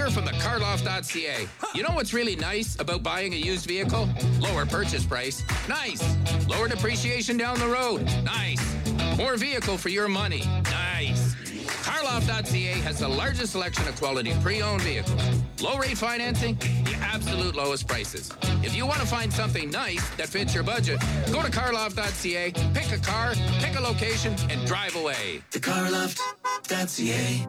hear from the carloft.ca. You know what's really nice about buying a used vehicle? Lower purchase price. Nice. Lower depreciation down the road. Nice. More vehicle for your money. Nice. Carloft.ca has the largest selection of quality pre-owned vehicles. Low rate financing, the absolute lowest prices. If you want to find something nice that fits your budget, go to Carloft.ca, pick a car, pick a location, and drive away. The Carloft.ca.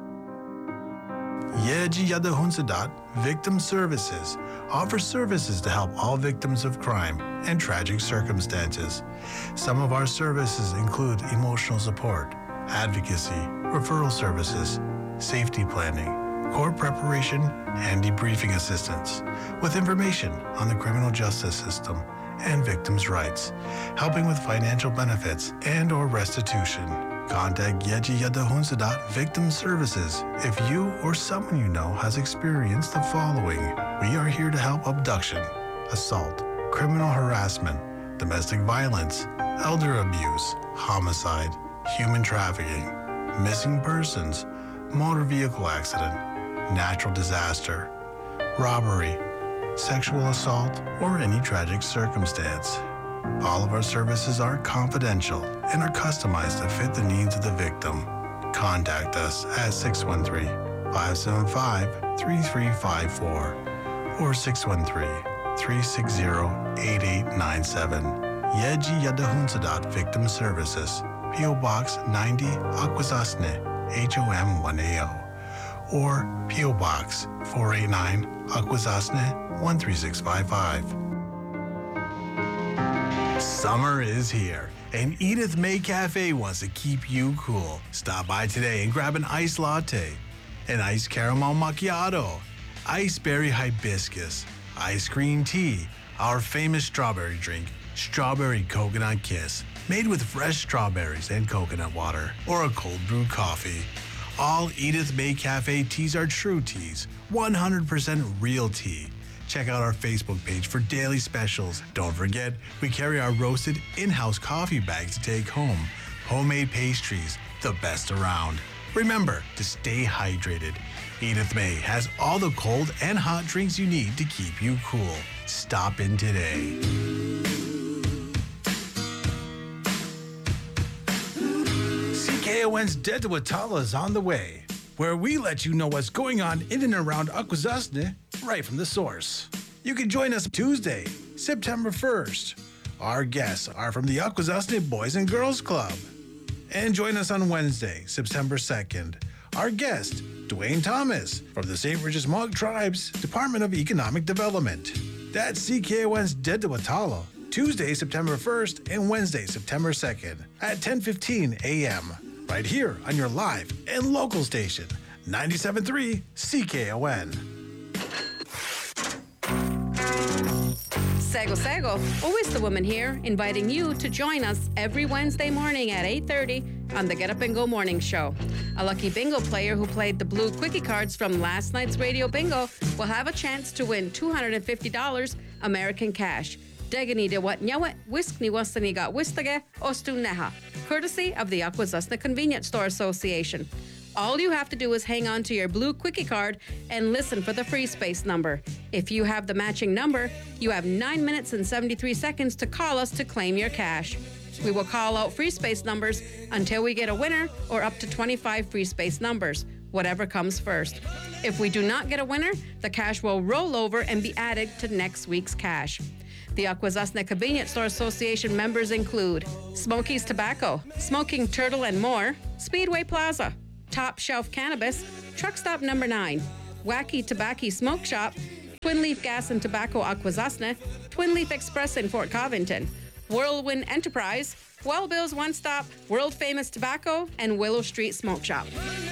Yeji Yadahunsadat Victim Services offers services to help all victims of crime and tragic circumstances. Some of our services include emotional support, advocacy, referral services, safety planning, court preparation, and debriefing assistance, with information on the criminal justice system and victims' rights, helping with financial benefits and or restitution. Contact Yeji Yadahunsadat Victim Services if you or someone you know has experienced the following. We are here to help abduction, assault, criminal harassment, domestic violence, elder abuse, homicide, human trafficking, missing persons, motor vehicle accident, natural disaster, robbery, sexual assault, or any tragic circumstance. All of our services are confidential and are customized to fit the needs of the victim. Contact us at 613-575-3354 or 613-360-8897. Yeji Yadahunsadat Victim Services, P.O. Box 90, Akwesasne, HOM 1AO, or P.O. Box 489, Akwesasne 13655. Summer is here, and Edith May Cafe wants to keep you cool. Stop by today and grab an iced latte, an iced caramel macchiato, iced berry hibiscus, iced green tea, our famous strawberry drink, Strawberry Coconut Kiss, made with fresh strawberries and coconut water, or a cold brew coffee. All Edith May Cafe teas are true teas, 100% real tea. Check out our Facebook page for daily specials. Don't forget, we carry our roasted in-house coffee bags to take home. Homemade pastries, the best around. Remember to stay hydrated. Edith May has all the cold and hot drinks you need to keep you cool. Stop in today. CKON's Dead to Watala is on the way, where we let you know what's going on in and around Akwesasne right from the source. You can join us Tuesday, September 1st. Our guests are from the Akwesasne Boys and Girls Club. And join us on Wednesday, September 2nd. Our guest, Dwayne Thomas, from the St. Regis Mohawk Tribes Department of Economic Development. That's CKON's Dead to Watala, Tuesday, September 1st and Wednesday, September 2nd at 10:15 a.m. right here on your live and local station, 97.3 CKON. Sego Sego, always the woman here, inviting you to join us every Wednesday morning at 8:30 on the Get Up and Go Morning Show. A lucky bingo player who played the blue quickie cards from last night's radio bingo will have a chance to win $250 American cash. Degani de wat nyawet, whisk ni wastani got wistage, ostu neha, courtesy of the Akwesasne Convenience Store Association. All you have to do is hang on to your blue quickie card and listen for the free space number. If you have the matching number, you have 9 minutes and 73 seconds to call us to claim your cash. We will call out free space numbers until we get a winner or up to 25 free space numbers, whatever comes first. If we do not get a winner, the cash will roll over and be added to next week's cash. The Akwesasne Convenience Store Association members include Smoky's Tobacco, Smoking Turtle and More, Speedway Plaza, Top Shelf Cannabis, Truck Stop Number 9, Wacky Tobacco Smoke Shop, Twin Leaf Gas and Tobacco Akwesasne, Twin Leaf Express in Fort Covington, Whirlwind Enterprise, Well Bill's One Stop, World Famous Tobacco, and Willow Street Smoke Shop.